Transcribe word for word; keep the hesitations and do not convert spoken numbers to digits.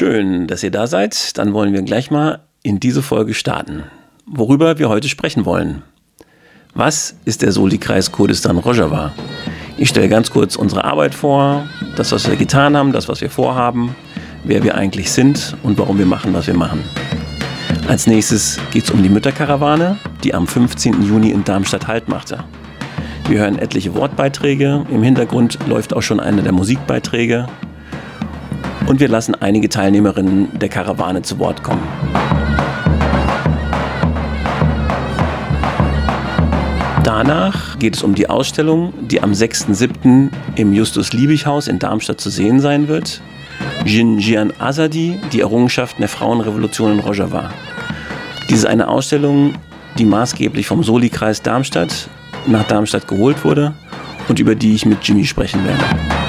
Schön, dass ihr da seid. Dann wollen wir gleich mal in diese Folge starten. Worüber wir heute sprechen wollen. Was ist der Soli-Kreis Kurdistan Rojava? Ich stelle ganz kurz unsere Arbeit vor, das, was wir getan haben, das, was wir vorhaben, wer wir eigentlich sind und warum wir machen, was wir machen. Als nächstes geht es um die Mütterkarawane, die am fünfzehnten Juni in Darmstadt Halt machte. Wir hören etliche Wortbeiträge, im Hintergrund läuft auch schon einer der Musikbeiträge und wir lassen einige Teilnehmerinnen der Karawane zu Wort kommen. Danach geht es um die Ausstellung, die am sechsten siebten im Justus-Liebig-Haus in Darmstadt zu sehen sein wird. Jinjian Azadi, die Errungenschaften der Frauenrevolution in Rojava. Dies ist eine Ausstellung, die maßgeblich vom Soli-Kreis Darmstadt nach Darmstadt geholt wurde und über die ich mit Jimmy sprechen werde.